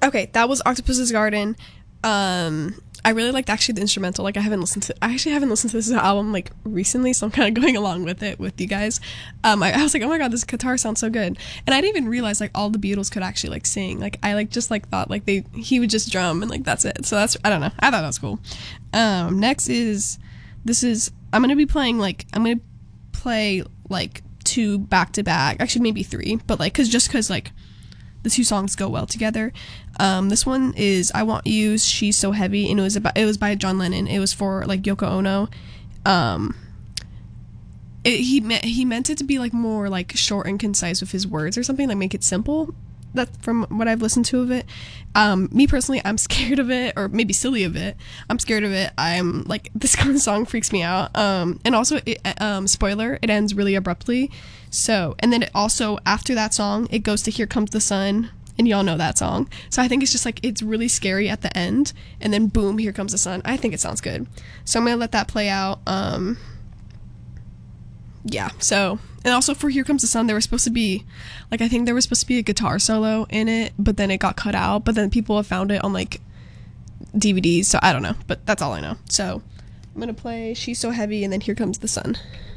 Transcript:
Okay, that was Octopus's Garden. I really liked actually the instrumental. Like I actually haven't listened to this album like recently, so I'm kind of going along with it with you guys. I was like, oh my god, this guitar sounds so good, and I didn't even realize like all the Beatles could actually like sing. Like I like just like thought like he would just drum and like that's it. So that's, I don't know. I thought that was cool. Next is I'm gonna play like two back to back, actually maybe three, but like cause like the two songs go well together. This one is I Want You, She's So Heavy, and it was by John Lennon. It was for like Yoko Ono. He meant it to be like more like short and concise with his words or something, like make it simple. That's from what I've listened to of it. Me personally, I'm scared of it, or maybe silly of it. I'm scared of it. I'm like, this kind of song freaks me out. And also, spoiler, it ends really abruptly. So, and then it also, after that song, it goes to Here Comes the Sun, and y'all know that song. So I think it's just like, it's really scary at the end, and then boom, Here Comes the Sun. I think it sounds good. So I'm gonna let that play out. Yeah, so, and also for Here Comes the Sun, there was supposed to be, like, I think there was supposed to be a guitar solo in it, but then it got cut out, but then people have found it on, like, DVDs, so I don't know, but that's all I know. So, I'm gonna play She's So Heavy, and then Here Comes the Sun.